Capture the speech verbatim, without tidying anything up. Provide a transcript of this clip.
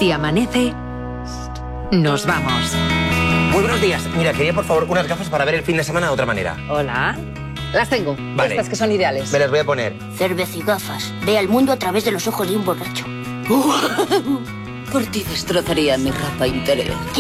Si amanece, nos vamos. Muy buenos días. Mira, quería por favor unas gafas para ver el fin de semana de otra manera. Hola. Las tengo. Vale. Estas que son ideales. Me las voy a poner. Cervecigafas. Ve al mundo a través de los ojos de un borracho. Por ti destrozaría mi ropa interior.